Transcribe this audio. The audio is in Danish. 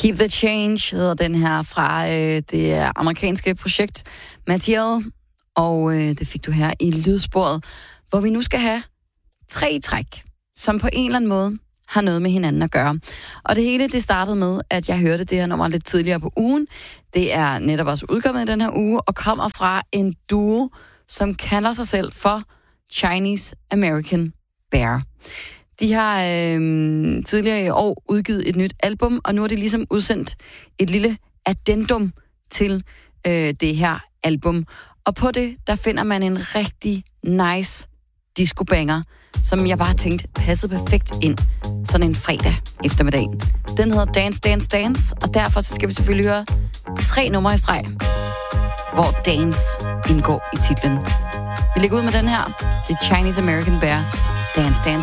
Keep the Change hedder den her fra det amerikanske projekt Material, og det fik du her i lydsporet, hvor vi nu skal have 3 træk, som på en eller anden måde har noget med hinanden at gøre. Og det hele, det startede med, at jeg hørte det her nummer lidt tidligere på ugen. Det er netop også udkommet i den her uge, og kommer fra en duo, som kalder sig selv for Chinese American Bear. De har tidligere i år udgivet et nyt album, og nu er det ligesom udsendt et lille addendum til det her album. Og på det, der finder man en rigtig nice disco-banger, som jeg bare tænkte passede perfekt ind sådan en fredag eftermiddag. Den hedder Dance, Dance, Dance, og derfor så skal vi selvfølgelig høre 3 numre i streg, hvor dance indgår i titlen. Vi lægger ud med den her. Det er Chinese American Bear. Dance, Dance,